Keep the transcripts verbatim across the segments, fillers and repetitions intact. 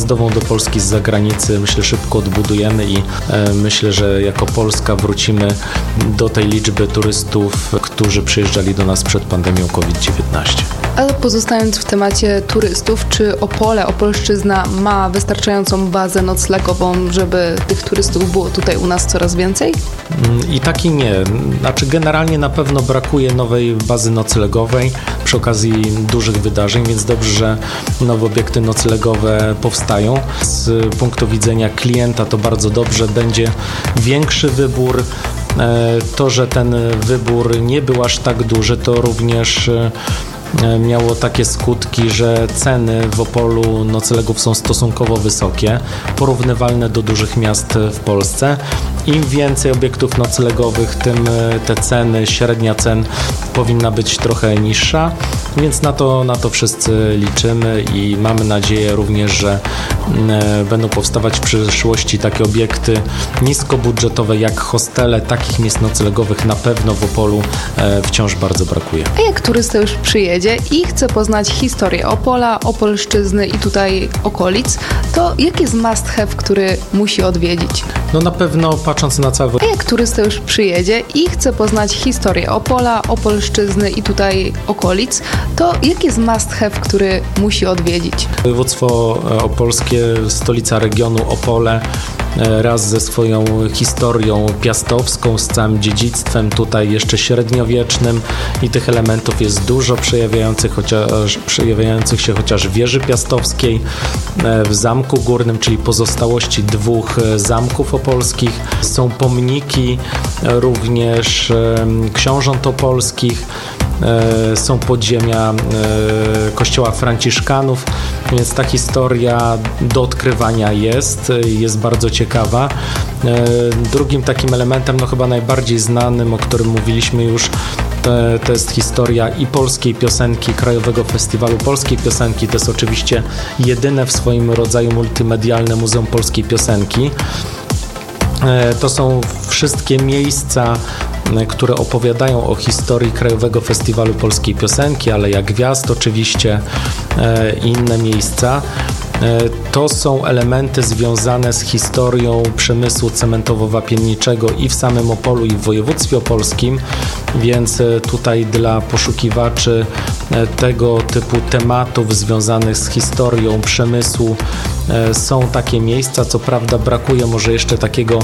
wyjazdową do Polski z zagranicy myślę szybko odbudujemy i e, myślę, że jako Polska wrócimy do tej liczby turystów, którzy przyjeżdżali do nas przed pandemią kowid dziewiętnaście. Ale pozostając w temacie turystów, czy Opole, Opolszczyzna ma wystarczającą bazę noclegową, żeby tych turystów było tutaj u nas coraz więcej? I tak i nie. Znaczy generalnie na pewno brakuje nowej bazy noclegowej przy okazji dużych wydarzeń, więc dobrze, że nowe obiekty noclegowe powstają. Z punktu widzenia klienta to bardzo dobrze, będzie większy wybór. To, że ten wybór nie był aż tak duży, to również miało takie skutki, że ceny w Opolu noclegów są stosunkowo wysokie, porównywalne do dużych miast w Polsce. Im więcej obiektów noclegowych, tym te ceny, średnia cen powinna być trochę niższa, więc na to, na to wszyscy liczymy i mamy nadzieję również, że będą powstawać w przyszłości takie obiekty niskobudżetowe jak hostele. Takich miejsc noclegowych na pewno w Opolu wciąż bardzo brakuje. A jak turysta już przyjedzie i chce poznać historię Opola, Opolszczyzny i tutaj okolic, to jaki jest must have, który musi odwiedzić? No na pewno patrząc na cały... A jak turysta już przyjedzie i chce poznać historię Opola, Opolszczyzny i tutaj okolic, to jaki jest must have, który musi odwiedzić? Województwo opolskie, stolica regionu Opole, raz ze swoją historią piastowską, z całym dziedzictwem tutaj jeszcze średniowiecznym i tych elementów jest dużo, przejawiających, chociaż, przejawiających się chociaż w wieży piastowskiej, w Zamku Górnym, czyli pozostałości dwóch zamków opolskich. Są pomniki również książąt opolskich, są podziemia kościoła franciszkanów, więc ta historia do odkrywania jest, jest bardzo ciekawa. Drugim takim elementem, no chyba najbardziej znanym, o którym mówiliśmy już, to, to jest historia i polskiej piosenki, Krajowego Festiwalu Polskiej Piosenki. To jest oczywiście jedyne w swoim rodzaju multimedialne Muzeum Polskiej Piosenki. To są wszystkie miejsca, które opowiadają o historii Krajowego Festiwalu Polskiej Piosenki, ale jak Gwiazd oczywiście i inne miejsca. To są elementy związane z historią przemysłu cementowo-wapienniczego i w samym Opolu, i w województwie opolskim, więc tutaj dla poszukiwaczy tego typu tematów związanych z historią przemysłu są takie miejsca. Co prawda brakuje może jeszcze takiego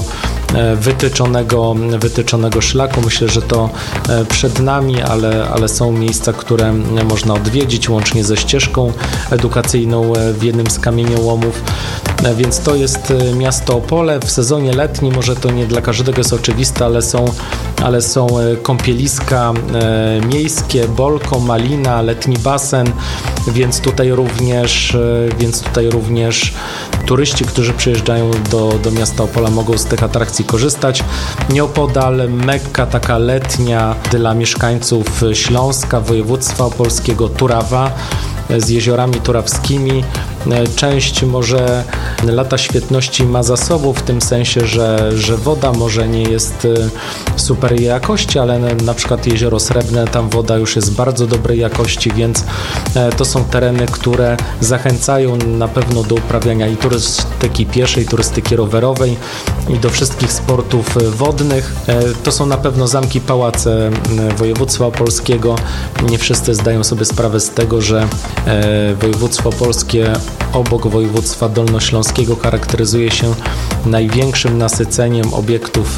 wytyczonego, wytyczonego szlaku. Myślę, że to przed nami, ale, ale są miejsca, które można odwiedzić, łącznie ze ścieżką edukacyjną w jednym z kamieniołomów. Więc to jest miasto Opole. W sezonie letnim, może to nie dla każdego jest oczywiste, ale są, ale są kąpieliska miejskie, Bolko, Malina, letni basen, więc tutaj również, więc tutaj również turyści, którzy przyjeżdżają do, do miasta Opola, mogą z tych atrakcji korzystać. Nieopodal Mekka taka letnia dla mieszkańców Śląska, województwa opolskiego, Turawa z jeziorami turawskimi. Część może lata świetności ma za sobą, w tym sensie, że, że woda może nie jest super jakości, ale na przykład Jezioro Srebrne, tam woda już jest bardzo dobrej jakości, więc to są tereny, które zachęcają na pewno do uprawiania i turystyki pieszej, turystyki rowerowej i do wszystkich sportów wodnych. To są na pewno zamki, pałace województwa opolskiego. Nie wszyscy zdają sobie sprawę z tego, że województwo opolskie obok województwa dolnośląskiego charakteryzuje się największym nasyceniem obiektów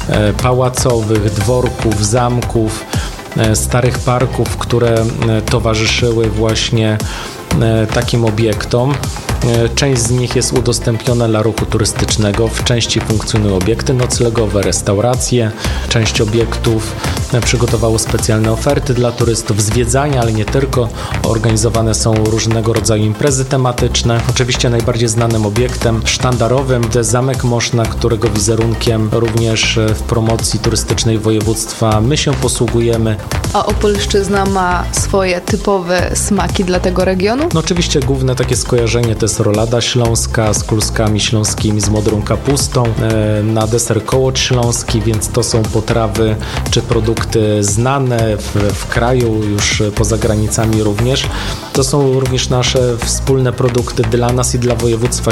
pałacowych, dworków, zamków, starych parków, które towarzyszyły właśnie takim obiektom. Część z nich jest udostępniona dla ruchu turystycznego, w części funkcjonują obiekty noclegowe, restauracje, część obiektów przygotowało specjalne oferty dla turystów, zwiedzania, ale nie tylko. Organizowane są różnego rodzaju imprezy tematyczne. Oczywiście najbardziej znanym obiektem sztandarowym to jest Zamek Moszna, którego wizerunkiem również w promocji turystycznej województwa my się posługujemy. A Opolszczyzna ma swoje typowe smaki dla tego regionu? No oczywiście główne takie skojarzenie to jest rolada śląska z kluskami śląskimi, z modrą kapustą, na deser kołocz śląski, więc to są potrawy czy produkty znane w, w kraju, już poza granicami również. To są również nasze wspólne produkty dla nas i dla województwa